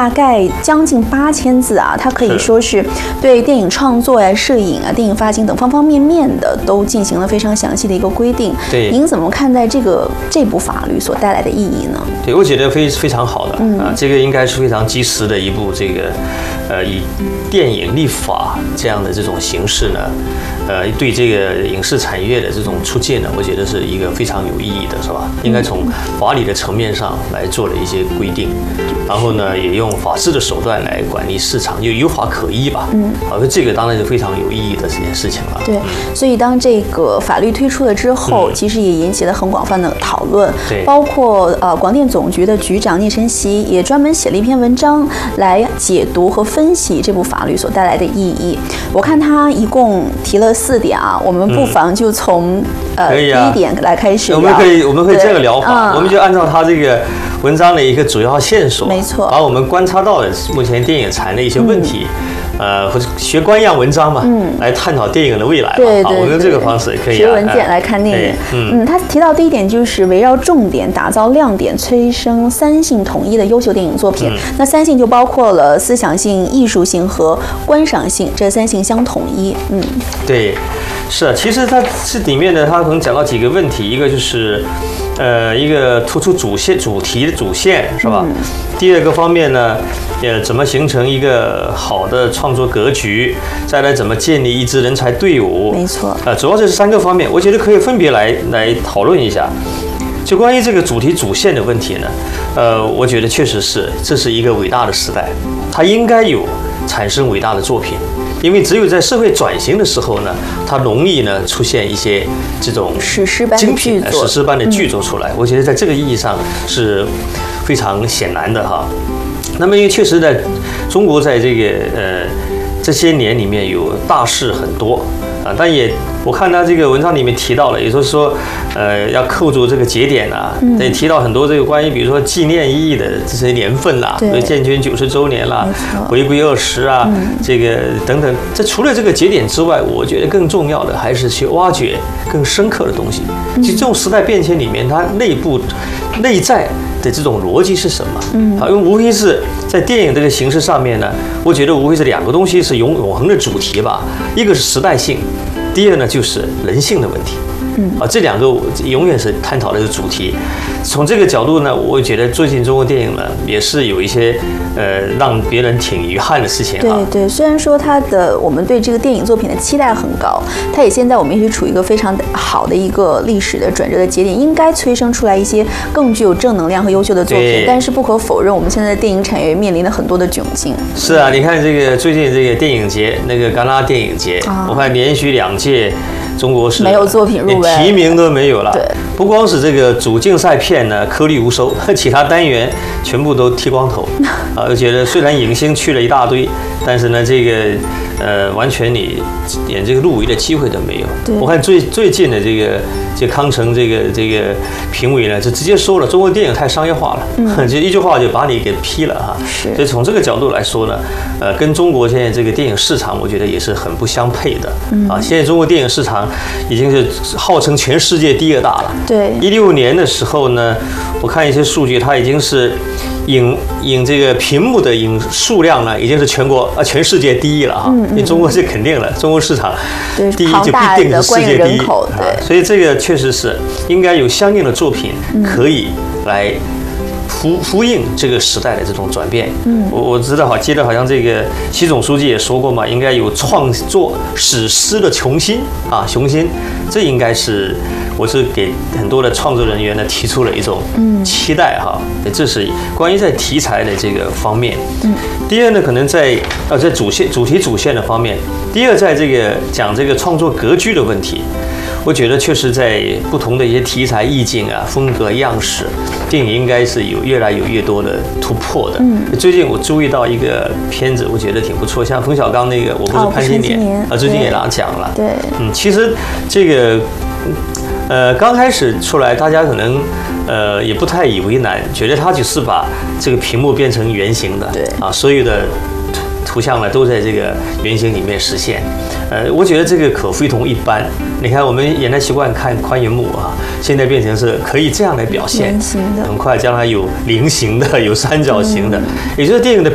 大概将近8000字啊，它可以说是对电影创作呀、摄影啊、电影发行等方方面面的都进行了非常详细的一个规定。 对， 您怎么看待这部法律所带来的意义呢？ 对，我觉得非常好的这个应该是非常及时的一部这个以电影立法这样的这种形式呢，对这个影视产业的这种促进呢，我觉得是一个非常有意义的，是吧？应该从法理的层面上来做了一些规定，然后呢，也用法治的手段来管理市场，就有法可依吧。这个当然是非常有意义的这件事情了。 对，所以当这个法律推出了之后，其实也引起了很广泛的讨论。 对， 包括广电总局的局长聂晨曦也专门写了一篇文章来解读和分析这部法律所带来的意义。我看他一共提了4点啊，我们不妨就从第一点来开始聊。 我们可以这个聊法，我们就按照他这个文章的一个主要线索， 没错， 把我们观察到的目前电影产的一些问题。或者学官样文章嘛，来探讨电影的未来嘛。 对， 我们用这个方式可以学文件来看电影。他提到第一点就是围绕重点打造亮点，催生3性统一的优秀电影作品。那3性就包括了思想性、艺术性和观赏性，这3性相统一。 对，是啊，其实它这里面呢，它可能讲到几个问题，一个就是一个突出主题的主线是吧？第二个方面呢，怎么形成一个好的创作格局？再来怎么建立一支人才队伍？ 没错。 主要这是3个方面，我觉得可以分别来讨论一下。就关于这个主题主线的问题呢，我觉得确实是这是一个伟大的时代，它应该有产生伟大的作品。因为只有在社会转型的时候呢，它容易呢出现一些这种精品的史诗般的剧作出来。我觉得在这个意义上是非常显然的哈。那么因为确实在中国在这个这些年里面有大事很多但也我看他这个文章里面提到了，也就是说要扣住这个节点啊，也提到很多这个关于比如说纪念意义的这些年份啦，比如建军90周年啦，回归20啊，这个等等。这除了这个节点之外，我觉得更重要的还是去挖掘更深刻的东西。其实这种时代变迁里面，它内在的这种逻辑是什么？因为无非是在电影这个形式上面呢，我觉得无非是2个东西是永恒的主题吧，一个是时代性，第二呢就是人性的问题。这2个永远是探讨的是主题。从这个角度呢，我觉得最近中国电影呢也是有一些让别人挺遗憾的事情啊。 对，虽然说我们对这个电影作品的期待很高，它也现在我们也是处于一个非常好的一个历史的转折的节点，应该催生出来一些更具有正能量和优秀的作品。但是不可否认，我们现在的电影产业面临了很多的窘境。 是啊，你看这个最近这个电影节，那个戛纳电影节，我看连续2届。中国是没有作品入围， 连提名都没有了。 对， 不光是这个主竞赛片呢颗粒无收，其他单元全部都剃光头。我觉得虽然影星去了一大堆，但是呢，这个完全你连这个入围的机会都没有。我看最近的这康城这个评委呢，就直接说了，中国电影太商业化了，就一句话就把你给批了哈。所以从这个角度来说呢，跟中国现在这个电影市场，我觉得也是很不相配的。现在中国电影市场已经是号称全世界第2大了。 对 ，16年的时候呢，我看一些数据，它已经是影这个屏幕的影数量呢，已经是全世界第1了哈。因为中国是肯定了，中国市场第1就必定是世界第1。所以这个确实是应该有相应的作品可以来呼应这个时代的这种转变。我知道记得好像这个习总书记也说过嘛，应该有创作史诗的雄心。这应该是我是给很多的创作人员呢提出了一种期待哈。这是关于在题材的这个方面。第二呢，可能在主题主线的方面。第二，在这个讲这个创作格局的问题。我觉得确实在不同的一些题材意境啊、风格样式，电影应该是有越来越多的突破的。最近我注意到一个片子，我觉得挺不错，像冯小刚那个《我不是潘金莲》最近也拿奖了。 对， 其实这个刚开始出来，大家可能也不太以为难，觉得他只是把这个屏幕变成圆形的，对所有的图像呢都在这个圆形里面实现。我觉得这个可非同一般。你看，我们原来习惯看宽银幕啊，现在变成是可以这样来表现，很快将来有菱形的，有三角形的，也就是电影的